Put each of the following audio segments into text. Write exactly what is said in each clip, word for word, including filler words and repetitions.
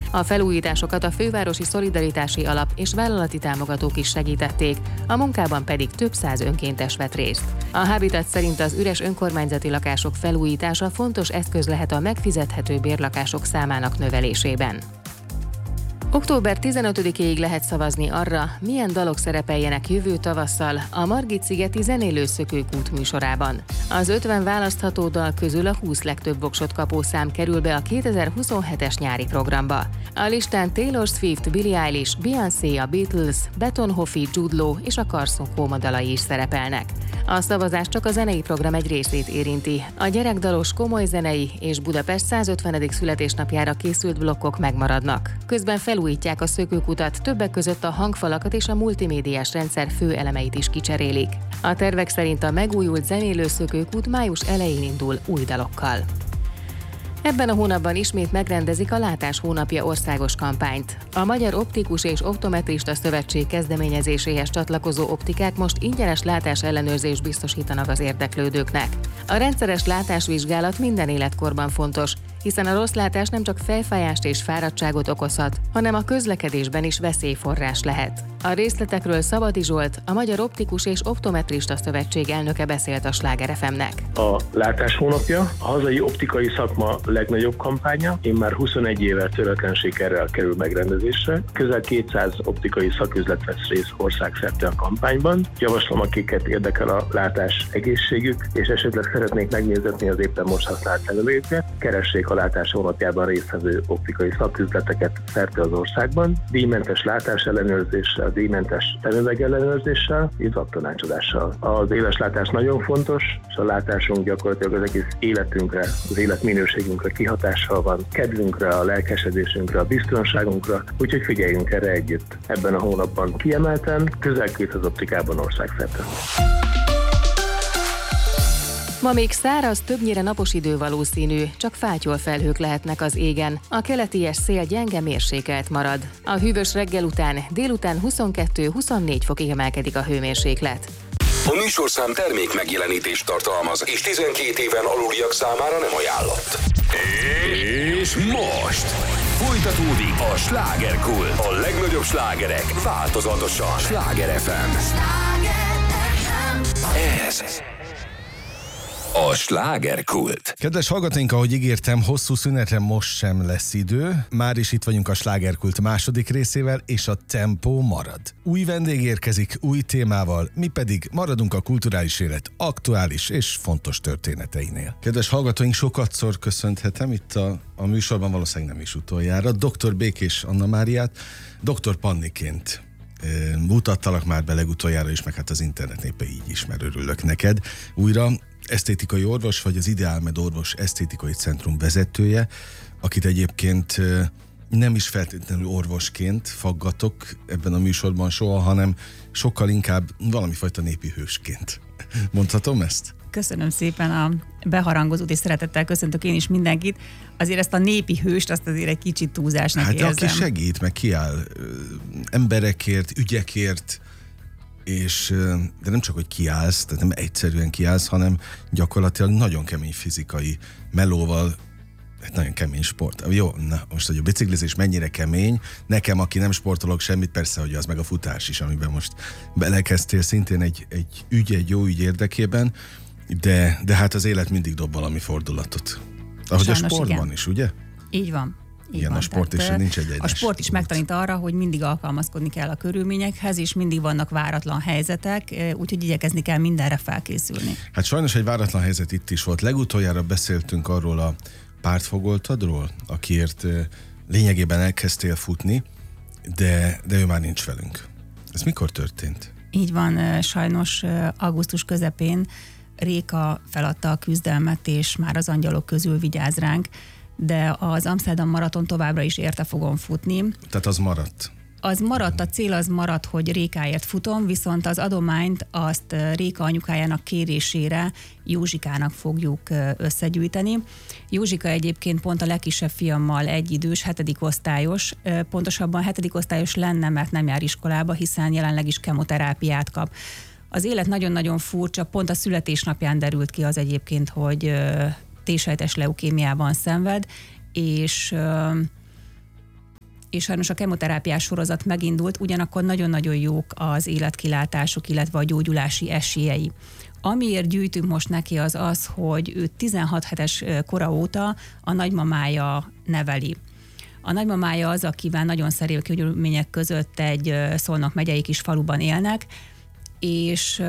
A felújításokat a Fővárosi Szolidaritási Alap és vállalati támogatók is segítették, a munkában pedig több száz önkéntes vett részt. A Habitat szerint az üres önkormányzati lakások felújítása fontos eszköz lehet a megfizethető bérlakások számának növelésében. október tizenötödikéig lehet szavazni arra, milyen dalok szerepeljenek jövő tavasszal a Margit-szigeti Zenélő Szökőkút műsorában. Az ötven választható dal közül a húsz legtöbb voksot kapó szám kerül be a kétezer-huszonhetes nyári programba. A listán Taylor Swift, Billie Eilish, Beyoncé, a Beatles, Betonhoffi, Jude Law és a Carson Kóma dalai is szerepelnek. A szavazás csak a zenei program egy részét érinti. A gyerekdalos, komoly zenei és Budapest százötvenedik születésnapjára készült blokkok megmaradnak. Közben felújítják a szökőkutat, többek között a hangfalakat és a multimédiás rendszer fő elemeit is kicserélik. A tervek szerint a megújult zenélő szökőkút május elején indul új dalokkal. Ebben a hónapban ismét megrendezik a Látás hónapja országos kampányt. A Magyar Optikus és Optometrista Szövetség kezdeményezéséhez csatlakozó optikák most ingyenes látásellenőrzést biztosítanak az érdeklődőknek. A rendszeres látásvizsgálat minden életkorban fontos, hiszen a rossz látás nem csak fejfájást és fáradtságot okozhat, hanem a közlekedésben is veszélyforrás lehet. A részletekről Szabadi Zsolt, a Magyar Optikus és Optometrista Szövetség elnöke beszélt a Sláger ef em-nek. A Látás hónapja a hazai optikai szakma legnagyobb kampánya, immár huszonegy éve töretlen sikerrel kerül megrendezésre. Közel kétszáz optikai szaküzlet vesz részt országszerte a kampányban. Javaslom, akiket érdekel a látás egészségük, és esetleg szeretnék megnézetni az éppen most használt szemüvegüket, keressék a Látás hónapjában résztvevő optikai szaküzleteket szerte az országban. Díjmentes látásellenőrzéssel, díjmentes szemüvegellenőrzéssel, és szaktanácsadással. Az éles látás nagyon fontos, és a látásunk gyakorlatilag az egész életünkre, az életminőségünkre kihatással van, kedvünkre, a lelkesedésünkre, a biztonságunkra, úgyhogy figyeljünk erre együtt. Ebben a hónapban kiemelten, közel kétszáz optikában országszerte. Ma még száraz, többnyire napos idő valószínű, csak fátyolfelhők lehetnek az égen. A keleties szél gyenge mérsékelt marad. A hűvös reggel után délután huszonkettő-huszonnégy fokig emelkedik a hőmérséklet. A műsorszám termék megjelenítést tartalmaz, és tizenkét éven aluliak számára nem ajánlott. És most folytatódik a Slágerkult. A legnagyobb slágerek változatosan. Sláger ef em. Ez a Slágerkult. Kedves hallgatóink, ahogy ígértem, hosszú szünetre most sem lesz idő. Már is itt vagyunk a Slágerkult második részével, és a tempó marad. Új vendég érkezik, új témával, mi pedig maradunk a kulturális élet aktuális és fontos történeteinél. Kedves hallgatóink, sokatszor köszönhetem itt a, a műsorban, valószínűleg nem is utoljára, doktor Békés Anna Máriát, doktor Panniként e, mutattalak már be legutoljára is, meg hát az internet népe így ismer, örülök neked. Újra esztétikai orvos, vagy az Ideálmed Orvos Esztétikai Centrum vezetője, akit egyébként nem is feltétlenül orvosként faggatok ebben a műsorban soha, hanem sokkal inkább valamifajta népi hősként. Mondhatom ezt? Köszönöm szépen a beharangozót, és szeretettel köszöntök én is mindenkit. Azért ezt a népi hőst, azt azért egy kicsit túlzásnak hát érzem. Hát aki segít, meg kiáll emberekért, ügyekért, és de nem csak, hogy kiállsz, tehát nem egyszerűen kiállsz, hanem gyakorlatilag nagyon kemény fizikai melóval, hát nagyon kemény sport. Jó, na, most, hogy a biciklizés mennyire kemény, nekem, aki nem sportolok semmit, persze, hogy az meg a futás is, amiben most belekezdtél szintén egy, egy ügy, egy jó ügy érdekében, de, de hát az élet mindig dob valami fordulatot. Ahogy sajnos a sportban igen. is, ugye? Így van. Igen, a sport is, nincs egy egyenes. A sport is megtanít arra, hogy mindig alkalmazkodni kell a körülményekhez, és mindig vannak váratlan helyzetek, úgyhogy igyekezni kell mindenre felkészülni. Hát sajnos egy váratlan helyzet itt is volt. Legutoljára beszéltünk arról a pártfogoltadról, akiért lényegében elkezdtél futni, de, de ő már nincs velünk. Ez mikor történt? Így van, sajnos augusztus közepén Réka feladta a küzdelmet, és már az angyalok közül vigyáz ránk, de az Amsterdam maraton továbbra is érte fogom futni. Tehát az maradt? Az maradt, a cél az maradt, hogy Rékáért futom, viszont az adományt azt Réka anyukájának kérésére Józsikának fogjuk összegyűjteni. Józsika egyébként pont a legkisebb fiammal egyidős, hetedik osztályos, pontosabban hetedik osztályos lenne, mert nem jár iskolába, hiszen jelenleg is kemoterápiát kap. Az élet nagyon-nagyon furcsa, pont a születésnapján derült ki az egyébként, hogy T-sejtes leukémiában szenved, és és sajnos a kemoterápiás sorozat megindult, ugyanakkor nagyon-nagyon jók az életkilátások, illetve a gyógyulási esélyei. Amiért gyűjtünk most neki az az, hogy ő tizenhat hetes kora óta a nagymamája neveli. A nagymamája az, akivel nagyon szerél körülmények között egy Szolnok megyei kis faluban élnek, és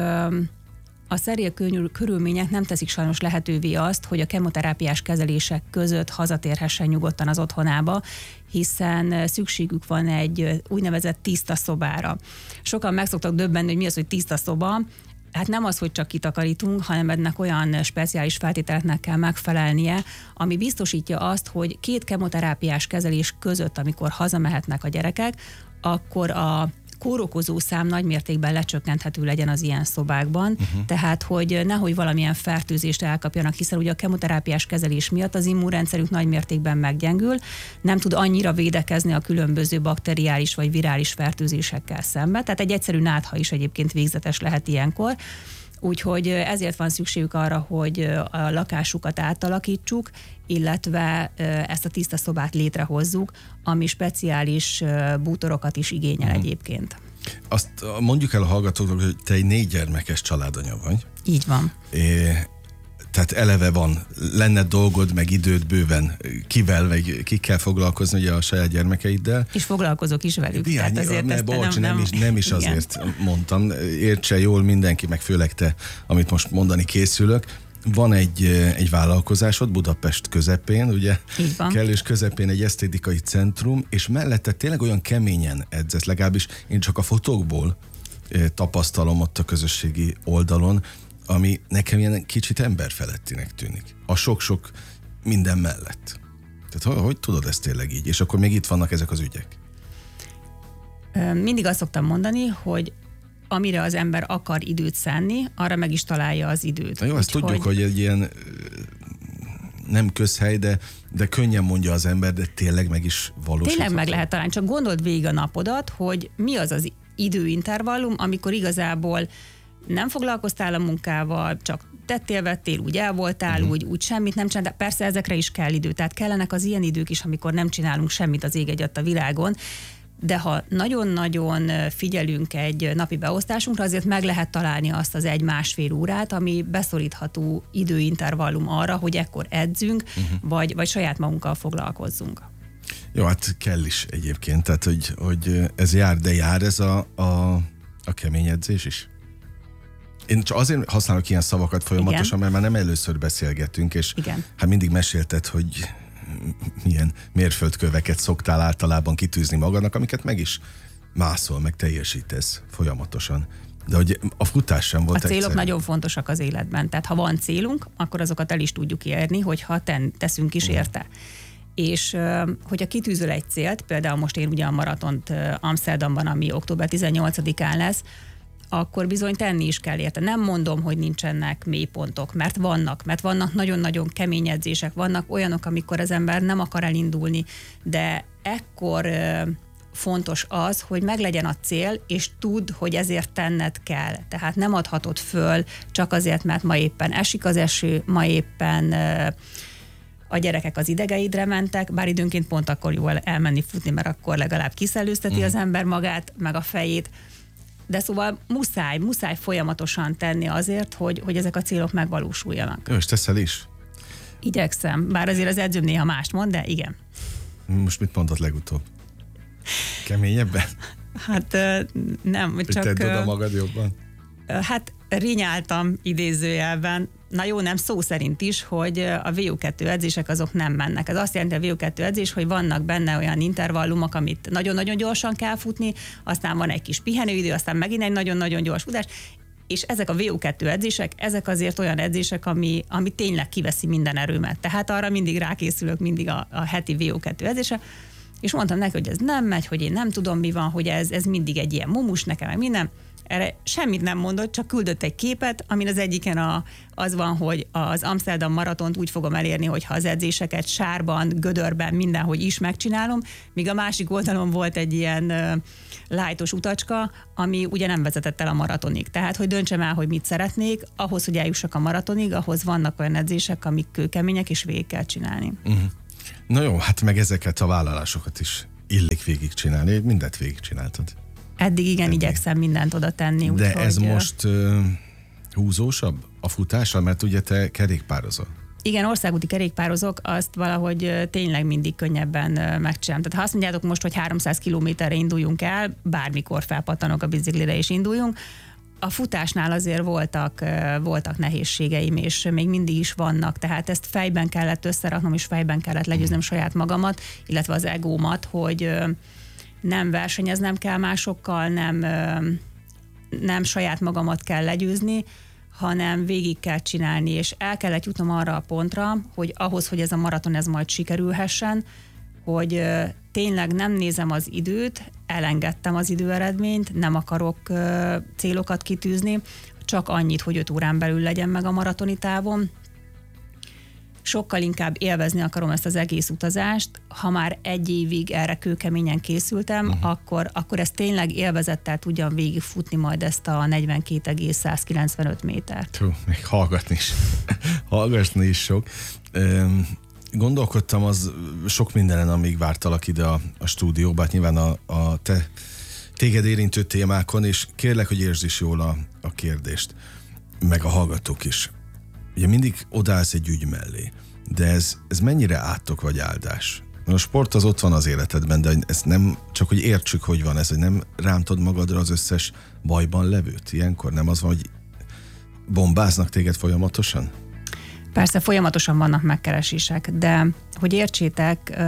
a szerél körülmények nem teszik sajnos lehetővé azt, hogy a kemoterápiás kezelések között hazatérhessen nyugodtan az otthonába, hiszen szükségük van egy úgynevezett tiszta szobára. Sokan meg szoktak döbbenni, hogy mi az, hogy tiszta szoba. Hát nem az, hogy csak kitakarítunk, hanem ennek olyan speciális feltételeknek kell megfelelnie, ami biztosítja azt, hogy két kemoterápiás kezelés között, amikor hazamehetnek a gyerekek, akkor a kórokozó szám nagymértékben lecsökkenthető legyen az ilyen szobákban, uh-huh. tehát hogy nehogy valamilyen fertőzést elkapjanak, hiszen ugye a kemoterápiás kezelés miatt az immunrendszerük nagymértékben meggyengül, nem tud annyira védekezni a különböző bakteriális vagy virális fertőzésekkel szemben, tehát egy egyszerű nátha is egyébként végzetes lehet ilyenkor. Úgyhogy ezért van szükségük arra, hogy a lakásukat átalakítsuk, illetve ezt a tiszta szobát létrehozzuk, ami speciális bútorokat is igényel hmm. egyébként. Azt mondjuk el a hallgatóknak, hogy te egy négy gyermekes családanya vagy. Így van. É, tehát eleve van, lenne dolgod, meg időd bőven, kivel, meg kikkel foglalkozni ugye a saját gyermekeiddel. És foglalkozok is velük. Diány, tehát azért ne, bocs, nem, nem, nem is, nem is azért mondtam. Értse jól mindenki, meg főleg te, amit most mondani készülök. Van egy, egy vállalkozásod Budapest közepén, ugye? Kellős közepén egy esztétikai centrum, és mellette tényleg olyan keményen edzesz, legalábbis én csak a fotókból tapasztalom ott a közösségi oldalon, ami nekem ilyen kicsit emberfelettinek tűnik. A sok-sok minden mellett. Tehát hogy, hogy tudod ezt tényleg így? És akkor még itt vannak ezek az ügyek. Mindig azt szoktam mondani, hogy amire az ember akar időt szánni, arra meg is találja az időt. Na jó, ezt tudjuk, hogy... hogy egy ilyen nem közhely, de, de könnyen mondja az ember, de tényleg meg is valósítható. Tényleg meg lehet találni, csak gondold végig a napodat, hogy mi az az időintervallum, amikor igazából nem foglalkoztál a munkával, csak tettél, vettél, úgy el voltál, uh-huh. úgy, úgy semmit nem csináltál. Persze ezekre is kell idő, tehát kellenek az ilyen idők is, amikor nem csinálunk semmit az ég egyatt a világon, de ha nagyon-nagyon figyelünk egy napi beosztásunkra, azért meg lehet találni azt az egy-másfél órát, ami beszorítható időintervallum arra, hogy ekkor edzünk, uh-huh. vagy, vagy saját magunkkal foglalkozzunk. Jó, hát kell is egyébként, tehát hogy, hogy ez jár, de jár ez a, a, a kemény edzés is? Én csak azért használok ilyen szavakat folyamatosan, igen. mert már nem először beszélgetünk, és igen. hát mindig mesélted, hogy milyen mérföldköveket szoktál általában kitűzni magadnak, amiket meg is mászol, meg teljesítesz folyamatosan. De hogy a futás sem volt A célok egyszerű. Nagyon fontosak az életben. Tehát ha van célunk, akkor azokat el is tudjuk érni, hogyha ten, teszünk is érte. Mm. És hogyha kitűzöl egy célt, például most én ugye a maratont Amsterdamban, ami október tizennyolcadikán lesz, akkor bizony tenni is kell érte. Nem mondom, hogy nincsenek mélypontok, mert vannak, mert vannak nagyon-nagyon kemény edzések, vannak olyanok, amikor az ember nem akar elindulni, de ekkor fontos az, hogy meglegyen a cél, és tudd, hogy ezért tenned kell. Tehát nem adhatod föl csak azért, mert ma éppen esik az eső, ma éppen a gyerekek az idegeidre mentek, bár időnként pont akkor jó elmenni futni, mert akkor legalább kiszellőzteti mm. az ember magát, meg a fejét. De szóval muszáj, muszáj folyamatosan tenni azért, hogy, hogy ezek a célok megvalósuljanak. Ő is teszel is? Igyekszem, bár azért az edzőm néha mást mond, de igen. Most mit mondott legutóbb? Keményebben? Hát nem, hogy csak... tedd oda magad jobban? Hát rinyáltam idézőjelben, na jó, nem szó szerint is, hogy a vé o kettő edzések azok nem mennek. Ez azt jelenti a vé o kettő edzés, hogy vannak benne olyan intervallumok, amit nagyon-nagyon gyorsan kell futni, aztán van egy kis pihenőidő, aztán megint egy nagyon-nagyon gyors futás, és ezek a vé o kettő edzések, ezek azért olyan edzések, ami, ami tényleg kiveszi minden erőmet. Tehát arra mindig rákészülök, mindig a, a heti vé o kettő edzése, és mondtam neki, hogy ez nem megy, hogy én nem tudom, mi van, hogy ez, ez mindig egy ilyen mumus nekem, meg minden. Erre semmit nem mondott, csak küldött egy képet, amin az egyiken a, az van, hogy az Amsterdam maratont úgy fogom elérni, hogyha az edzéseket sárban, gödörben, mindenhogy is megcsinálom, míg a másik oldalon volt egy ilyen uh, lájtos utacska, ami ugye nem vezetett el a maratonig. Tehát, hogy döntsem el, hogy mit szeretnék, ahhoz, hogy eljussak a maratonig, ahhoz vannak olyan edzések, amik kőkemények, és végig kell csinálni. Uh-huh. Na jó, hát meg ezeket a vállalásokat is illik végigcsinálni, mindent végigcsináltad. Eddig igen, Eddig. igyekszem mindent oda tenni. De úgyhogy, ez most uh, húzósabb a futással, mert ugye te kerékpározol. Igen, országúti kerékpározok, azt valahogy tényleg mindig könnyebben megcsinálom. Tehát ha azt mondjátok most, hogy háromszáz kilométerre induljunk el, bármikor felpattanok a biciklire és induljunk. A futásnál azért voltak, voltak nehézségeim, és még mindig is vannak, tehát ezt fejben kellett összeraknom, és fejben kellett legyőznöm saját magamat, illetve az egómat, hogy nem versenyeznem kell másokkal, nem, nem saját magamat kell legyőzni, hanem végig kell csinálni, és el kellett jutnom arra a pontra, hogy ahhoz, hogy ez a maraton ez majd sikerülhessen, hogy tényleg nem nézem az időt, elengedtem az időeredményt, nem akarok célokat kitűzni, csak annyit, hogy öt órán belül legyen meg a maratoni távon. Sokkal inkább élvezni akarom ezt az egész utazást. Ha már egy évig erre kőkeményen készültem, uh-huh. akkor, akkor ezt tényleg élvezettel tudjam végigfutni majd ezt a negyvenkét egész százkilencvenöt métert. Hú, még hallgatni is. hallgatni is sok. Üm, gondolkodtam az sok mindenen, amíg vártalak ide a, a stúdióba, hát nyilván a, a te téged érintő témákon, és kérlek, hogy értsd is jól a, a kérdést, meg a hallgatók is. Ugye mindig odaállsz egy ügy mellé, de ez, ez mennyire áttok vagy áldás? A sport az ott van az életedben, de ez nem, csak hogy értsük, hogy van ez, hogy nem rántod magadra az összes bajban levőt. Ilyenkor nem az van, hogy bombáznak téged folyamatosan? Persze, folyamatosan vannak megkeresések, de hogy értsétek,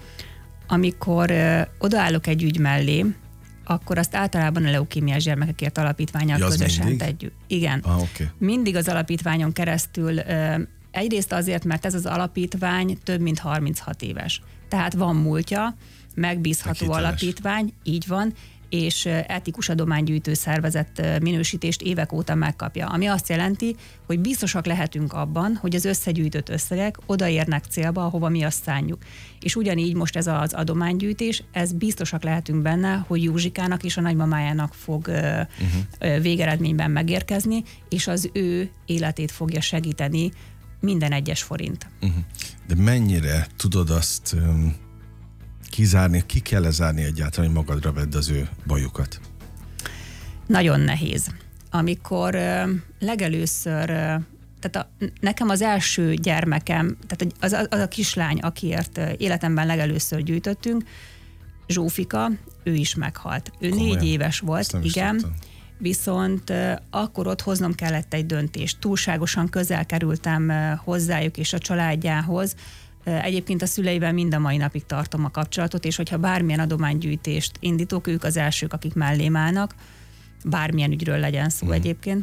amikor odaállok egy ügy mellé, akkor azt általában a Leukémiás Gyermekekért Alapítvánnyal ja, közösen tegyük. Igen. Ah, okay. Mindig az alapítványon keresztül, egyrészt azért, mert ez az alapítvány több mint harminchat éves. Tehát van múltja, megbízható alapítvány, így van, és etikus adománygyűjtő szervezet minősítést évek óta megkapja. Ami azt jelenti, hogy biztosak lehetünk abban, hogy az összegyűjtött összegek odaérnek célba, ahova mi azt szánjuk. És ugyanígy most ez az adománygyűjtés, ez biztosak lehetünk benne, hogy Józsikának és a nagymamájának fog uh-huh. végeredményben megérkezni, és az ő életét fogja segíteni minden egyes forint. Uh-huh. De mennyire tudod azt um, kizárni, ki kell zárni egyáltalán, hogy magadra vedd az ő bajukat? Nagyon nehéz. Amikor uh, legelőször, uh, tehát a, nekem az első gyermekem, tehát az, az, az a kislány, akiért uh, életemben legelőször gyűjtöttünk, Zsófika, ő is meghalt. Ő Komolyan. négy éves volt, igen, tudtam. Viszont uh, akkor ott hoznom kellett egy döntést. Túlságosan közel kerültem uh, hozzájuk és a családjához. Egyébként a szüleivel mind a mai napig tartom a kapcsolatot, és hogyha bármilyen adománygyűjtést indítok, ők az elsők, akik mellém állnak, bármilyen ügyről legyen szó mm. egyébként.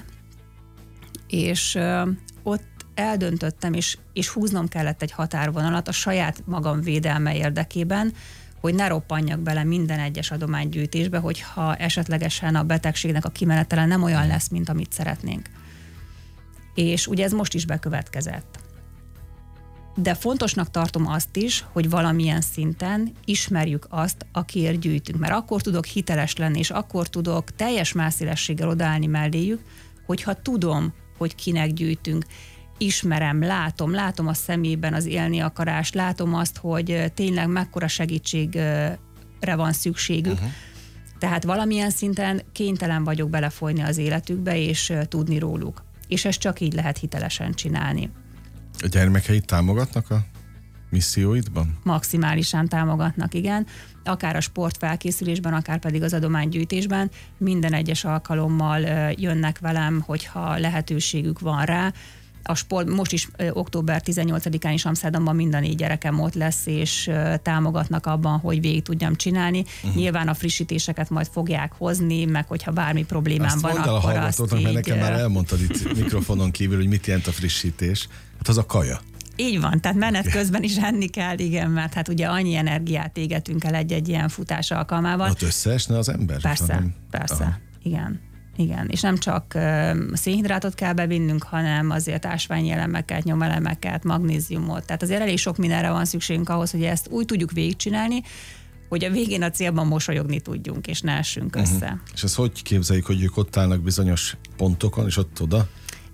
És uh, ott eldöntöttem, és, és húznom kellett egy határvonalat a saját magam védelme érdekében, hogy ne roppanjak bele minden egyes adománygyűjtésbe, hogyha esetlegesen a betegségnek a kimenetele nem olyan lesz, mint amit szeretnénk. És ugye ez most is bekövetkezett. De fontosnak tartom azt is, hogy valamilyen szinten ismerjük azt, akiért gyűjtünk. Mert akkor tudok hiteles lenni, és akkor tudok teljes másszélességgel odaállni melléjük, hogyha tudom, hogy kinek gyűjtünk. Ismerem, látom, látom a szemében az élni akarást, látom azt, hogy tényleg mekkora segítségre van szükségük. Uh-huh. Tehát valamilyen szinten kénytelen vagyok belefolyni az életükbe, és tudni róluk. És ezt csak így lehet hitelesen csinálni. A gyermekeid támogatnak a misszióidban? Maximálisan támogatnak, igen. Akár a sportfelkészülésben, akár pedig az adománygyűjtésben. Minden egyes alkalommal jönnek velem, hogyha lehetőségük van rá. A sport, most is október tizennyolcadikán is Amsterdamban mind a négy gyerekem ott lesz, és támogatnak abban, hogy végig tudjam csinálni. Uh-huh. Nyilván a frissítéseket majd fogják hozni, meg hogyha bármi problémám azt van, akkor a hallgatóknak, mert nekem már elmondtad itt mikrofonon kívül, hogy mit jelent a frissítés. Hát az a kaja. Így van, tehát menet közben is enni kell, igen, mert hát ugye annyi energiát égetünk el egy-egy ilyen futás alkalmával. Ott összeesne az ember? Persze, hanem... persze, Aha. igen. Igen, és nem csak uh, szénhidrátot kell bevinnünk, hanem azért ásványi elemeket, nyomelemeket, magnéziumot. Tehát azért elég sok mindenre van szükségünk ahhoz, hogy ezt úgy tudjuk végigcsinálni, hogy a végén a célban mosolyogni tudjunk, és ne essünk össze. Uh-huh. És ezt hogy képzeljük, hogy ők ott állnak bizonyos pontokon, és ott oda?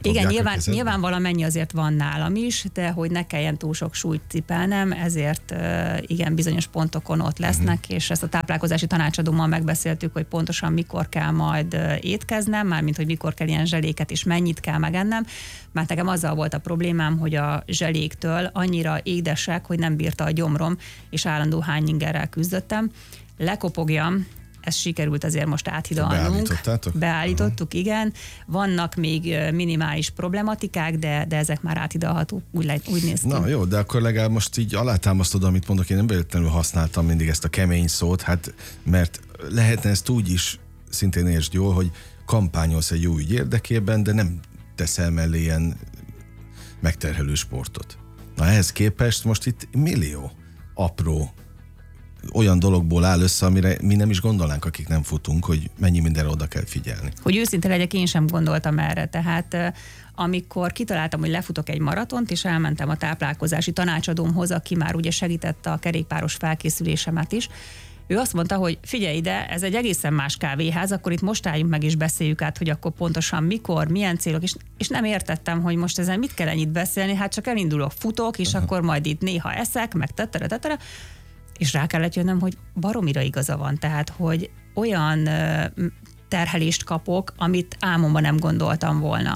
Igen, nyilván, nyilván valamennyi azért van nálam is, de hogy ne kelljen túl sok súlyt cipelnem, ezért igen, bizonyos pontokon ott lesznek, uh-huh. és ezt a táplálkozási tanácsadómmal megbeszéltük, hogy pontosan mikor kell majd étkeznem, mármint, hogy mikor kell ilyen zseléket és mennyit kell megennem, mert nekem azzal volt a problémám, hogy a zseléktől annyira édesek, hogy nem bírta a gyomrom, és állandó hányingerrel küzdöttem. Lekopogjam, ezt sikerült azért most áthidalnunk. Beállítottuk, Aha. igen. Vannak még minimális problematikák, de, de ezek már áthidalhatók, úgy, le, úgy néz ki. Na jó, de akkor legalább most így alátámasztod, amit mondok, én nem véletlenül használtam mindig ezt a kemény szót, hát mert lehetne ezt úgy is, szintén értsd jól, hogy kampányolsz egy jó ügy érdekében, de nem teszel mellé ilyen megterhelő sportot. Na ehhez képest most itt millió apró olyan dologból áll össze, amire mi nem is gondolnánk, akik nem futunk, hogy mennyi mindenre oda kell figyelni. Hogy őszinte legyek, én sem gondoltam erre. Tehát amikor kitaláltam, hogy lefutok egy maratont, és elmentem a táplálkozási tanácsadómhoz, aki már ugye segítette a kerékpáros felkészülésemet is, ő azt mondta, hogy figyelj ide, ez egy egészen más kávéház, akkor itt most álljunk meg és beszéljük át, hogy akkor pontosan mikor, milyen célok, és, és nem értettem, hogy most ezen mit kell ennyit beszélni, hát csak elindulok, futok, és uh-huh. akkor majd itt néha eszek, meg tetere, tetere, és rá kellett jönnöm, hogy baromira igaza van, tehát, hogy olyan terhelést kapok, amit álmomban nem gondoltam volna.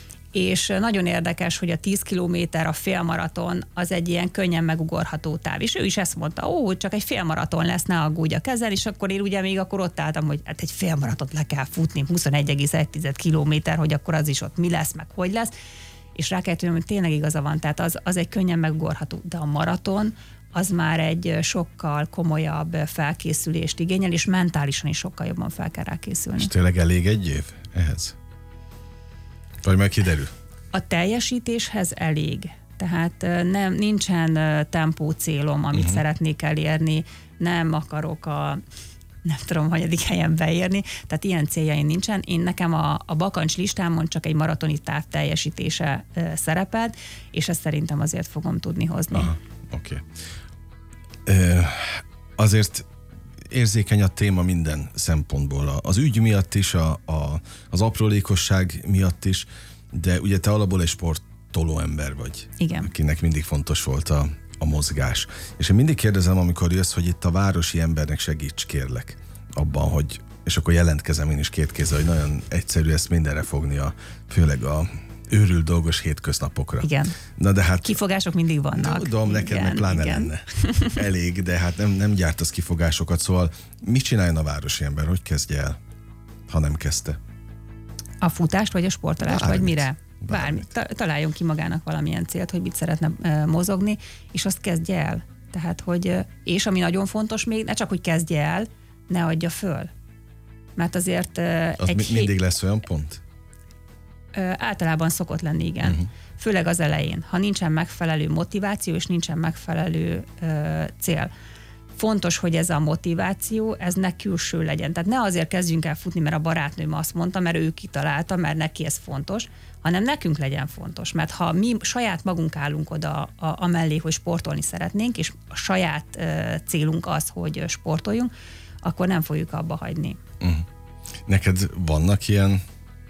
És nagyon érdekes, hogy a tíz kilométer, a félmaraton az egy ilyen könnyen megugorható táv. És ő is ezt mondta, ó, csak egy félmaraton lesz, ne aggódj a kezel, és akkor én ugye még akkor ott álltam, hogy hát egy félmaratont le kell futni, huszonegy egész egy kilométer, hogy akkor az is ott mi lesz, meg hogy lesz. És rá kellett jönnöm, hogy tényleg igaza van, tehát az, az egy könnyen megugorható. De a maraton az már egy sokkal komolyabb felkészülést igényel, és mentálisan is sokkal jobban fel kell rá készülni. És tényleg elég egy év ehhez? Vagy meg kiderül? A teljesítéshez elég. Tehát nem, nincsen tempó célom, amit uh-huh. szeretnék elérni, nem akarok a nem tudom, hanyadik helyen beérni, tehát ilyen céljaim nincsen. Én nekem a, a bakancs listámon csak egy maratoni táv teljesítése e, szerepelt, és ezt szerintem azért fogom tudni hozni. Oké. Okay. Azért érzékeny a téma minden szempontból. Az ügy miatt is, a, a, az aprólékosság miatt is, de ugye te alapból egy sportoló ember vagy. Igen. Akinek mindig fontos volt a, a mozgás. És én mindig kérdezem, amikor jössz, hogy itt a városi embernek segíts, kérlek, abban, hogy, és akkor jelentkezem én is két kézzel, hogy nagyon egyszerű ezt mindenre fogni, a, főleg a őrült dolgos hétköznapokra. Igen. Na de hát... Kifogások mindig vannak. Tudom, neked igen, meg pláne igen. lenne. Elég, de hát nem, nem gyártasz kifogásokat, szóval mit csináljon a városi ember? Hogy kezdje el, ha nem kezdte? A futást, vagy a sportolást, Bármit. vagy mire? Bármit. Bármit. Találjon ki magának valamilyen célt, hogy mit szeretne uh, mozogni, és azt kezdje el. Tehát, hogy, uh, és ami nagyon fontos még, ne csak, hogy kezdje el, ne adja föl. Mert azért... Uh, az egy mi- mindig lesz olyan pont? Uh, általában szokott lenni, igen. Uh-huh. Főleg az elején. Ha nincsen megfelelő motiváció, és nincsen megfelelő uh, cél. Fontos, hogy ez a motiváció, ez ne külső legyen. Tehát ne azért kezdjünk el futni, mert a barátnőm azt mondta, mert ő kitalálta, mert neki ez fontos, hanem nekünk legyen fontos. Mert ha mi saját magunk állunk oda a, amellé, hogy sportolni szeretnénk, és a saját uh, célunk az, hogy sportoljunk, akkor nem fogjuk abba hagyni. Uh-huh. Neked vannak ilyen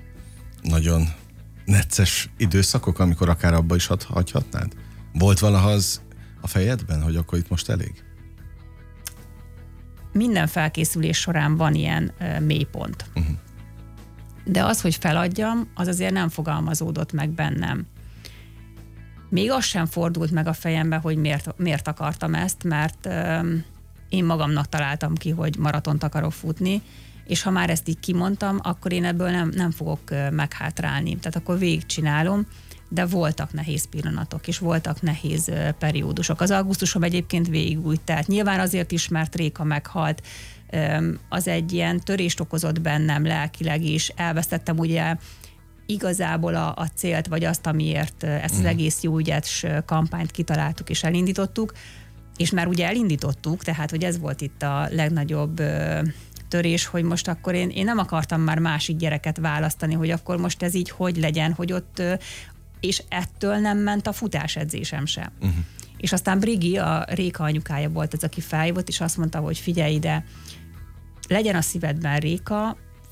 nagyon necces időszakok, amikor akár abba is hagyhatnád? Volt valaha az a fejedben, hogy akkor itt most elég? Minden felkészülés során van ilyen uh, mélypont. Uh-huh. De az, hogy feladjam, az azért nem fogalmazódott meg bennem. Még az sem fordult meg a fejembe, hogy miért, miért akartam ezt, mert uh, én magamnak találtam ki, hogy maratont akarok futni, és ha már ezt így kimondtam, akkor én ebből nem, nem fogok uh, meghátrálni. Tehát akkor végigcsinálom, de voltak nehéz pillanatok, és voltak nehéz uh, periódusok. Az augusztusom egyébként végig úgy telt. Nyilván azért is, mert Réka meghalt, um, az egy ilyen törést okozott bennem lelkileg is. Elvesztettem ugye igazából a, a célt, vagy azt, amiért uh, ezt az egész jó ügyes kampányt kitaláltuk és elindítottuk, és már ugye elindítottuk, tehát hogy ez volt itt a legnagyobb uh, törés, hogy most akkor én, én nem akartam már másik gyereket választani, hogy akkor most ez így hogy legyen, hogy ott, és ettől nem ment a futásedzésem sem. Uh-huh. És aztán Brigi, a Réka anyukája volt az, aki felhívott, és azt mondta, hogy figyelj ide, legyen a szívedben Réka,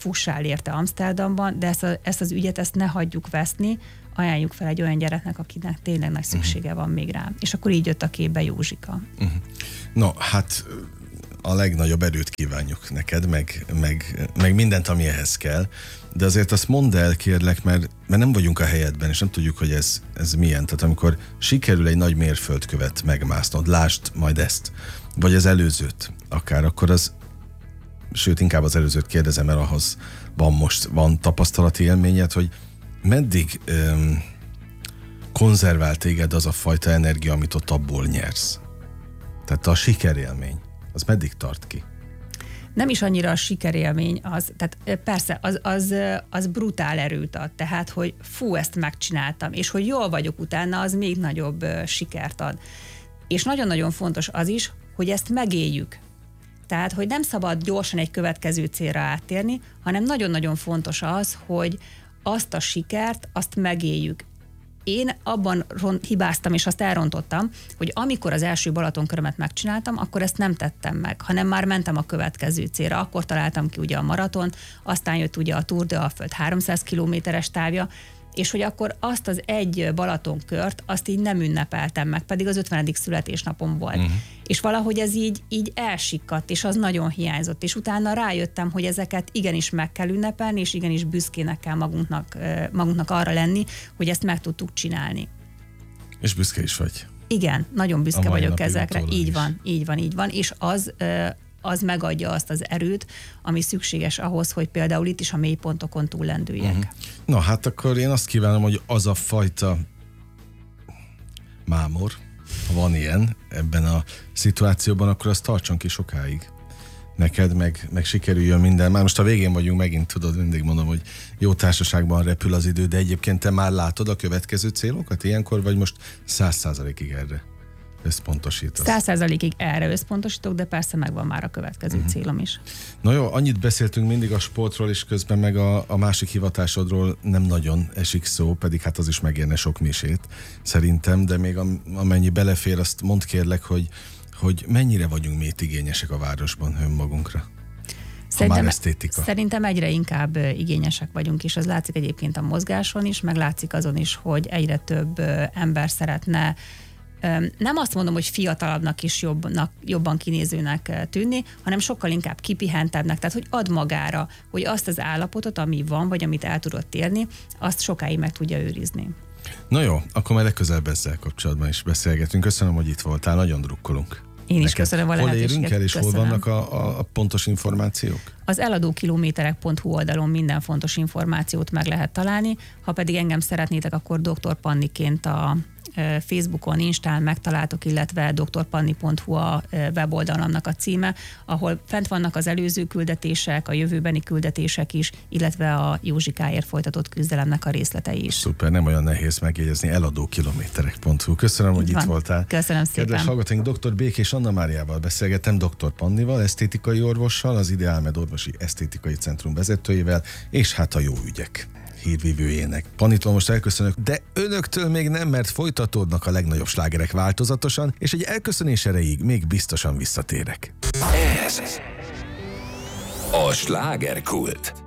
fussál érte Amsterdamban, de ezt, a, ezt az ügyet, ezt ne hagyjuk veszni, ajánljuk fel egy olyan gyereknek, akinek tényleg nagy szüksége van még rá. És akkor így jött a képbe Józsika. Uh-huh. No, hát a legnagyobb erőt kívánjuk neked, meg, meg, meg mindent, ami ehhez kell, de azért azt mondd el, kérlek, mert, mert nem vagyunk a helyedben, és nem tudjuk, hogy ez, ez milyen. Tehát amikor sikerül egy nagy mérföldkövet megmásznod, lásd majd ezt, vagy az előzőt akár, akkor az, sőt, inkább az előzőt kérdezem, mert ahhoz van most, van tapasztalati élményed, hogy meddig öm, konzervál téged az a fajta energia, amit ott abból nyersz? Tehát a sikerélmény, az meddig tart ki? Nem is annyira a sikerélmény, az, tehát persze, az, az, az brutál erőt ad, tehát, hogy fú, ezt megcsináltam, és hogy jól vagyok utána, az még nagyobb sikert ad. És nagyon-nagyon fontos az is, hogy ezt megéljük. Tehát, hogy nem szabad gyorsan egy következő célra áttérni, hanem nagyon-nagyon fontos az, hogy azt a sikert, azt megéljük. Én abban hibáztam, és azt elrontottam, hogy amikor az első Balatonkörömet megcsináltam, akkor ezt nem tettem meg, hanem már mentem a következő célra. Akkor találtam ki ugye a maraton, aztán jött ugye a Tour de Alföld háromszáz kilométeres távja, és hogy akkor azt az egy Balatonkört, azt így nem ünnepeltem meg, pedig az ötvenedik születésnapom volt. Uh-huh. És valahogy ez így, így elsikkadt, és az nagyon hiányzott. És utána rájöttem, hogy ezeket igenis meg kell ünnepelni, és igenis büszkének kell magunknak, magunknak arra lenni, hogy ezt meg tudtuk csinálni. És büszke is vagy. Igen, nagyon büszke vagyok ezekre. Így is. van, így van, így van. És az... az megadja azt az erőt, ami szükséges ahhoz, hogy például itt is a mélypontokon túllendüljek. Uh-huh. Na hát akkor én azt kívánom, hogy az a fajta mámor, ha van ilyen ebben a szituációban, akkor az tartson ki sokáig. Neked meg, meg sikerüljön minden. Már most a végén vagyunk megint, tudod, mindig mondom, hogy jó társaságban repül az idő, de egyébként te már látod a következő célokat ilyenkor, vagy most száz százalékig erre összpontosítasz? Száz százalékig erre összpontosítok, de persze megvan már a következő uh-huh. célom is. Na jó, annyit beszéltünk mindig a sportról, és közben meg a, a másik hivatásodról nem nagyon esik szó, pedig hát az is megérne sok misét, szerintem, de még amennyi belefér, azt mondd kérlek, hogy, hogy mennyire vagyunk mi itt igényesek a városban önmagunkra? Szerintem, szerintem egyre inkább igényesek vagyunk, és az látszik egyébként a mozgáson is, meg látszik azon is, hogy egyre több ember szeretne nem azt mondom, hogy fiatalabbnak és jobbnak, jobban kinézőnek tűnni, hanem sokkal inkább kipihentebbnek, tehát hogy ad magára, hogy azt az állapotot, ami van, vagy amit el tudott érni, azt sokáig meg tudja őrizni. Na jó, akkor majd legközelebb ezzel kapcsolatban is beszélgetünk. Köszönöm, hogy itt voltál, nagyon drukkolunk. Én is neked. Köszönöm a lehetőséget. Hol érünk el, és köszönöm. Hol vannak a, a, a pontos információk? Az eladókilométerek pont hu oldalon minden fontos információt meg lehet találni. Ha pedig engem szeretnétek, akkor doktor Panniként a Facebookon, Instán megtaláltok, illetve doktorpanni pont hu a weboldalomnak a címe, ahol fent vannak az előző küldetések, a jövőbeni küldetések is, illetve a Józsikáért folytatott küzdelemnek a részletei is. Szuper, nem olyan nehéz megjegyezni, eladókilométerek pont hu. Köszönöm, hogy itt voltál. Köszönöm szépen. Kedves hallgatóink, doktor Békés Anna Máriával beszélgettem, doktor Pannival, esztétikai orvossal, az Ideálmed Orvosi Esztétikai Centrum vezetőjével, és hát a jó ügyek hírvívőjének. Pannitól most elköszönök, de önöktől még nem, mert folytatódnak a legnagyobb slágerek változatosan, és egy elköszönés erejéig még biztosan visszatérek. Ez a Slágerkult.